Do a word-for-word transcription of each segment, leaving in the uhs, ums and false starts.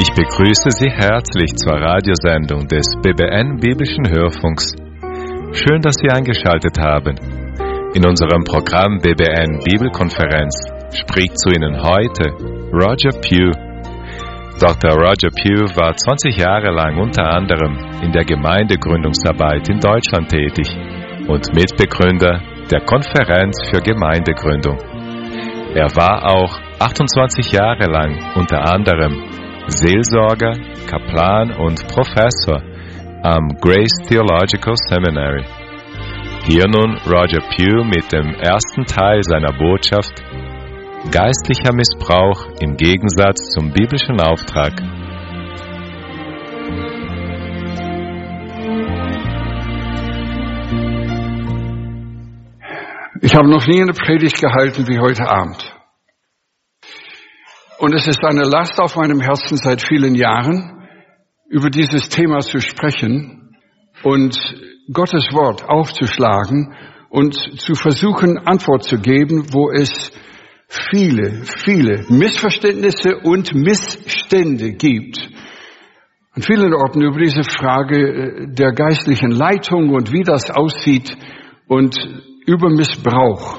Ich begrüße Sie herzlich zur Radiosendung des B B N Biblischen Hörfunks. Schön, dass Sie eingeschaltet haben. In unserem Programm B B N Bibelkonferenz spricht zu Ihnen heute Roger Pugh. Doktor Roger Pugh war zwanzig Jahre lang unter anderem in der Gemeindegründungsarbeit in Deutschland tätig und Mitbegründer der Konferenz für Gemeindegründung. Er war auch achtundzwanzig Jahre lang unter anderem Seelsorger, Kaplan und Professor am Grace Theological Seminary. Hier nun Roger Pugh mit dem ersten Teil seiner Botschaft Geistlicher Missbrauch im Gegensatz zum biblischen Auftrag. Ich habe noch nie eine Predigt gehalten wie heute Abend. Und es ist eine Last auf meinem Herzen seit vielen Jahren, über dieses Thema zu sprechen und Gottes Wort aufzuschlagen und zu versuchen, Antwort zu geben, wo es viele, viele Missverständnisse und Missstände gibt. An vielen Orten über diese Frage der geistlichen Leitung und wie das aussieht und über Missbrauch.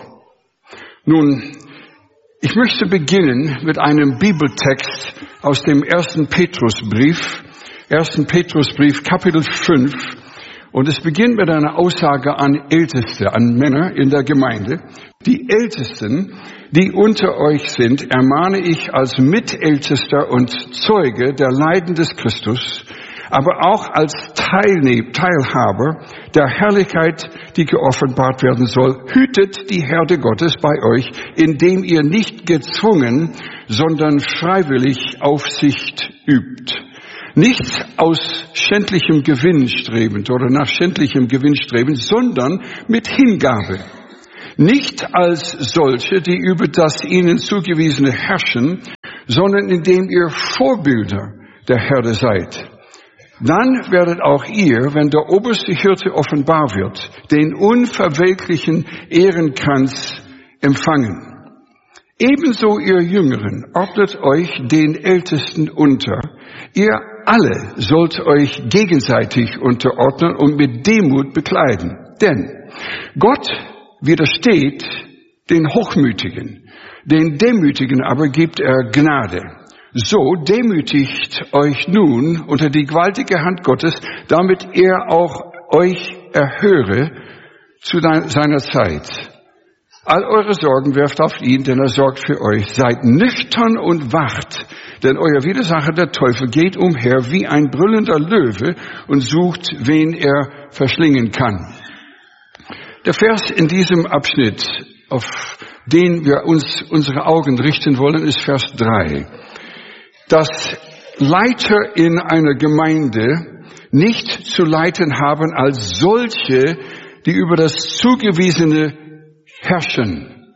Nun, ich möchte beginnen mit einem Bibeltext aus dem ersten Petrusbrief, ersten Petrusbrief, Kapitel fünf. Und es beginnt mit einer Aussage an Älteste, an Männer in der Gemeinde. Die Ältesten, die unter euch sind, ermahne ich als Mitältester und Zeuge der Leiden des Christus, aber auch als Teilnehmer, Teilhaber der Herrlichkeit, die geoffenbart werden soll. Hütet die Herde Gottes bei euch, indem ihr nicht gezwungen, sondern freiwillig Aufsicht übt. Nicht aus schändlichem Gewinn strebend oder nach schändlichem Gewinn strebend, sondern mit Hingabe. Nicht als solche, die über das ihnen zugewiesene herrschen, sondern indem ihr Vorbilder der Herde seid. Dann werdet auch ihr, wenn der oberste Hirte offenbar wird, den unverwelklichen Ehrenkranz empfangen. Ebenso ihr Jüngeren, ordnet euch den Ältesten unter. Ihr alle sollt euch gegenseitig unterordnen und mit Demut bekleiden. Denn Gott widersteht den Hochmütigen, den Demütigen aber gibt er Gnade. So demütigt euch nun unter die gewaltige Hand Gottes, damit er auch euch erhöre zu seiner Zeit. All eure Sorgen werft auf ihn, denn er sorgt für euch. Seid nüchtern und wacht, denn euer Widersacher, der Teufel, geht umher wie ein brüllender Löwe und sucht, wen er verschlingen kann. Der Vers in diesem Abschnitt, auf den wir uns unsere Augen richten wollen, ist Vers drei. Dass Leiter in einer Gemeinde nicht zu leiten haben als solche, die über das Zugewiesene herrschen.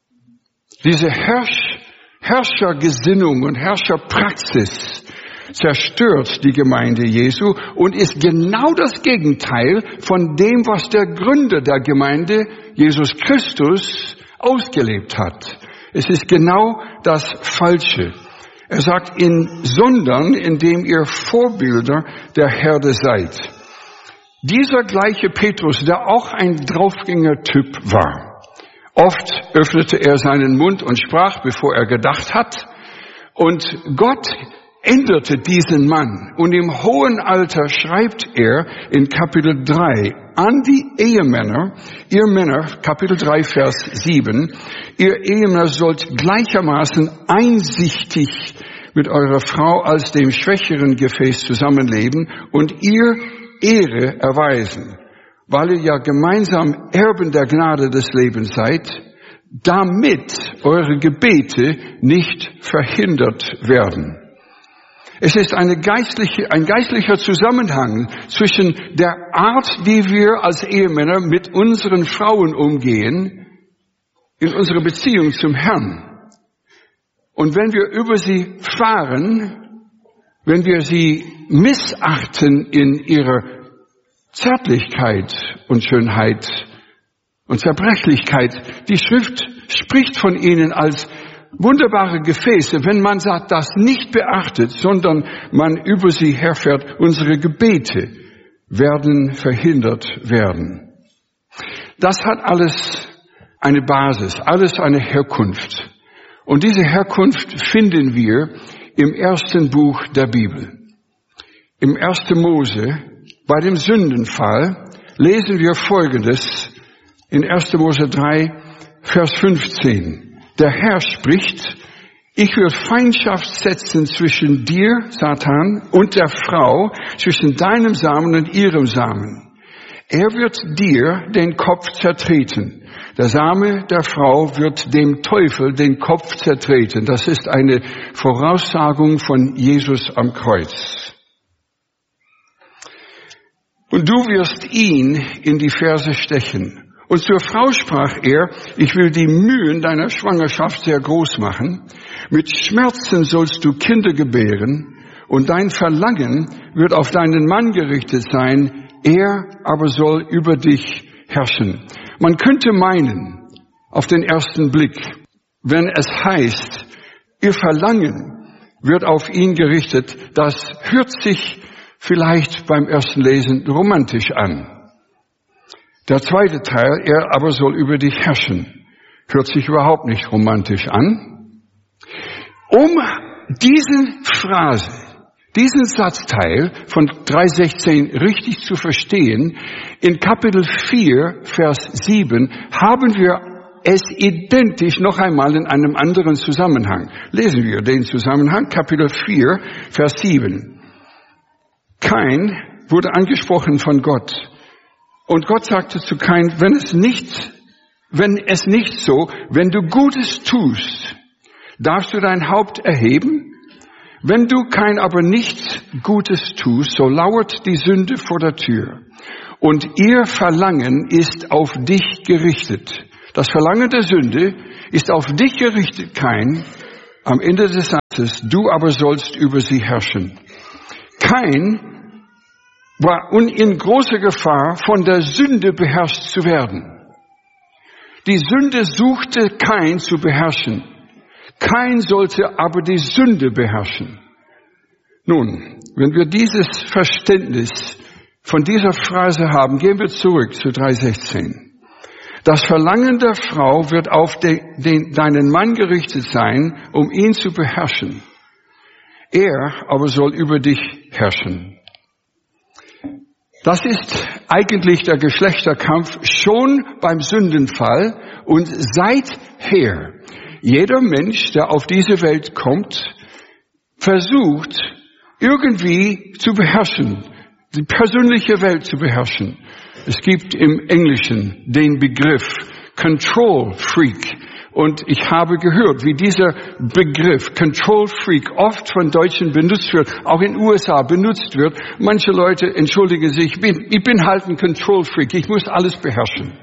Diese Herrsch, Herrschergesinnung und Herrscherpraxis zerstört die Gemeinde Jesu und ist genau das Gegenteil von dem, was der Gründer der Gemeinde, Jesus Christus, ausgelebt hat. Es ist genau das Falsche. Er sagt, in, sondern indem ihr Vorbilder der Herde seid. Dieser gleiche Petrus, der auch ein Draufgänger-Typ war. Oft öffnete er seinen Mund und sprach, bevor er gedacht hat. Und Gott änderte diesen Mann. Und im hohen Alter schreibt er in Kapitel drei an die Ehemänner, ihr Männer, Kapitel drei, Vers sieben, ihr Ehemänner sollt gleichermaßen einsichtig mit eurer Frau als dem schwächeren Gefäß zusammenleben und ihr Ehre erweisen, weil ihr ja gemeinsam Erben der Gnade des Lebens seid, damit eure Gebete nicht verhindert werden. Es ist eine geistliche, ein geistlicher Zusammenhang zwischen der Art, wie wir als Ehemänner mit unseren Frauen umgehen, in unserer Beziehung zum Herrn. Und wenn wir über sie fahren, wenn wir sie missachten in ihrer Zärtlichkeit und Schönheit und Zerbrechlichkeit, die Schrift spricht von ihnen als Wunderbare Gefäße, wenn man das nicht beachtet, sondern man über sie herfährt, unsere Gebete werden verhindert werden. Das hat alles eine Basis, alles eine Herkunft. Und diese Herkunft finden wir im ersten Buch der Bibel. Im ersten Mose, bei dem Sündenfall, lesen wir Folgendes in ersten Mose drei, Vers fünfzehn. Der Herr spricht, ich will Feindschaft setzen zwischen dir, Satan, und der Frau, zwischen deinem Samen und ihrem Samen. Er wird dir den Kopf zertreten. Der Same der Frau wird dem Teufel den Kopf zertreten. Das ist eine Voraussagung von Jesus am Kreuz. Und du wirst ihn in die Ferse stechen. Und zur Frau sprach er, ich will die Mühen deiner Schwangerschaft sehr groß machen. Mit Schmerzen sollst du Kinder gebären und dein Verlangen wird auf deinen Mann gerichtet sein. Er aber soll über dich herrschen. Man könnte meinen, auf den ersten Blick, wenn es heißt, ihr Verlangen wird auf ihn gerichtet, das hört sich vielleicht beim ersten Lesen romantisch an. Der zweite Teil, er aber soll über dich herrschen, hört sich überhaupt nicht romantisch an. Um diesen Phrase, diesen Satzteil von drei sechzehn richtig zu verstehen, in Kapitel vier, Vers sieben, haben wir es identisch noch einmal in einem anderen Zusammenhang. Lesen wir den Zusammenhang, Kapitel vier, Vers sieben. Kain wurde angesprochen von Gott. Und Gott sagte zu Kain, wenn es nicht, wenn es nicht so, wenn du Gutes tust, darfst du dein Haupt erheben? Wenn du Kain aber nichts Gutes tust, so lauert die Sünde vor der Tür. Und ihr Verlangen ist auf dich gerichtet. Das Verlangen der Sünde ist auf dich gerichtet, Kain. Am Ende des Satzes, du aber sollst über sie herrschen. Kain war in großer Gefahr, von der Sünde beherrscht zu werden. Die Sünde suchte Kain zu beherrschen. Kain sollte aber die Sünde beherrschen. Nun, wenn wir dieses Verständnis von dieser Phrase haben, gehen wir zurück zu drei sechzehn. Das Verlangen der Frau wird auf den, den, deinen Mann gerichtet sein, um ihn zu beherrschen. Er aber soll über dich herrschen. Das ist eigentlich der Geschlechterkampf schon beim Sündenfall und seither. Jeder Mensch, der auf diese Welt kommt, versucht irgendwie zu beherrschen, die persönliche Welt zu beherrschen. Es gibt im Englischen den Begriff Control Freak. Und ich habe gehört, wie dieser Begriff Control Freak oft von Deutschen benutzt wird, auch in den U S A benutzt wird. Manche Leute entschuldigen sich, ich bin, ich bin halt ein Control Freak, ich muss alles beherrschen.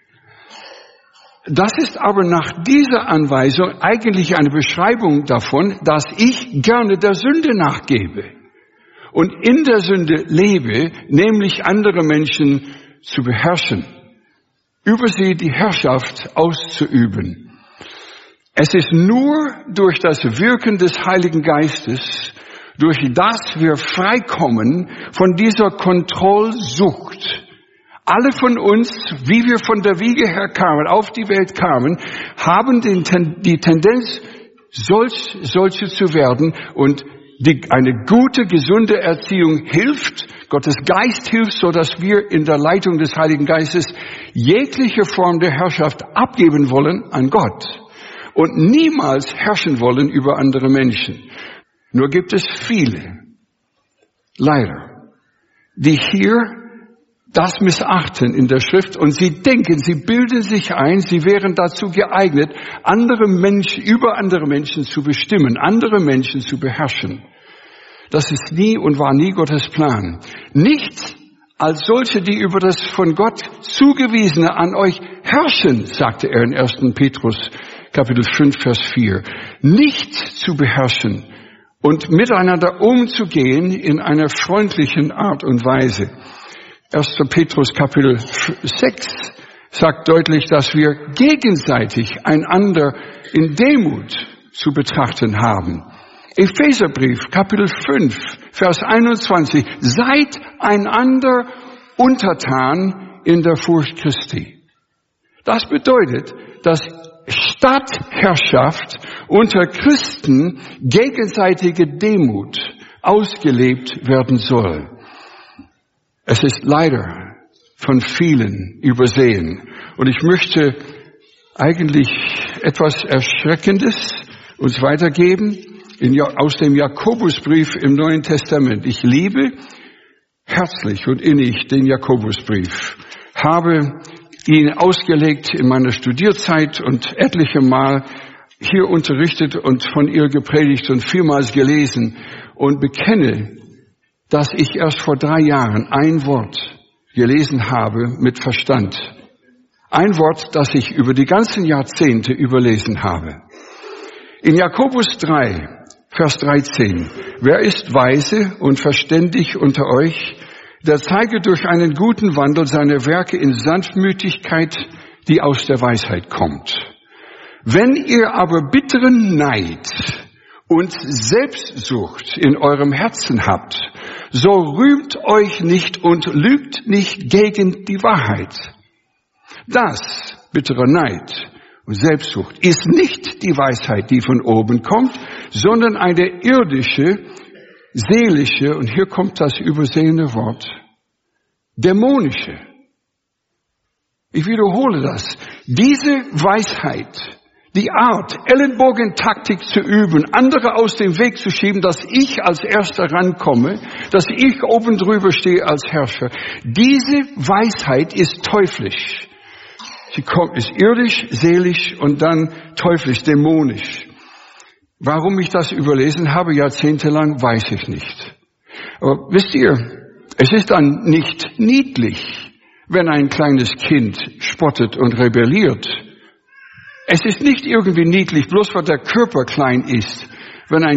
Das ist aber nach dieser Anweisung eigentlich eine Beschreibung davon, dass ich gerne der Sünde nachgebe und in der Sünde lebe, nämlich andere Menschen zu beherrschen, über sie die Herrschaft auszuüben. Es ist nur durch das Wirken des Heiligen Geistes, durch das wir freikommen von dieser Kontrollsucht. Alle von uns, wie wir von der Wiege her kamen, auf die Welt kamen, haben den, die Tendenz, solch, solche zu werden. Und die, eine gute, gesunde Erziehung hilft, Gottes Geist hilft, so dass wir in der Leitung des Heiligen Geistes jegliche Form der Herrschaft abgeben wollen an Gott. Und niemals herrschen wollen über andere Menschen. Nur gibt es viele, leider, die hier das missachten in der Schrift und sie denken, sie bilden sich ein, sie wären dazu geeignet, andere Menschen, über andere Menschen zu bestimmen, andere Menschen zu beherrschen. Das ist nie und war nie Gottes Plan. Nicht als solche, die über das von Gott zugewiesene an euch herrschen, sagte er in ersten Petrus Kapitel fünf, Vers vier, nicht zu beherrschen und miteinander umzugehen in einer freundlichen Art und Weise. erster Petrus Kapitel sechs sagt deutlich, dass wir gegenseitig einander in Demut zu betrachten haben. Epheserbrief, Kapitel fünf, Vers einundzwanzig. Seid einander untertan in der Furcht Christi. Das bedeutet, dass Stadtherrschaft unter Christen gegenseitige Demut ausgelebt werden soll. Es ist leider von vielen übersehen. Und ich möchte eigentlich etwas Erschreckendes uns weitergeben in, aus dem Jakobusbrief im Neuen Testament. Ich liebe herzlich und innig den Jakobusbrief, habe ihn ausgelegt in meiner Studierzeit und etliche Mal hier unterrichtet und von ihr gepredigt und vielmals gelesen und bekenne, dass ich erst vor drei Jahren ein Wort gelesen habe mit Verstand. Ein Wort, das ich über die ganzen Jahrzehnte überlesen habe. In Jakobus drei, Vers dreizehn. Wer ist weise und verständig unter euch, der zeige durch einen guten Wandel seine Werke in Sanftmütigkeit, die aus der Weisheit kommt. Wenn ihr aber bitteren Neid und Selbstsucht in eurem Herzen habt, so rühmt euch nicht und lügt nicht gegen die Wahrheit. Das, bitterer Neid und Selbstsucht, ist nicht die Weisheit, die von oben kommt, sondern eine irdische, seelische, und hier kommt das übersehene Wort, dämonische. Ich wiederhole das. Diese Weisheit, die Art, Ellenbogentaktik zu üben, andere aus dem Weg zu schieben, dass ich als Erster rankomme, dass ich oben drüber stehe als Herrscher, diese Weisheit ist teuflisch. Sie kommt, ist irdisch, seelisch und dann teuflisch, dämonisch. Warum ich das überlesen habe, jahrzehntelang, weiß ich nicht. Aber wisst ihr, es ist dann nicht niedlich, wenn ein kleines Kind spottet und rebelliert. Es ist nicht irgendwie niedlich, bloß weil der Körper klein ist, wenn ein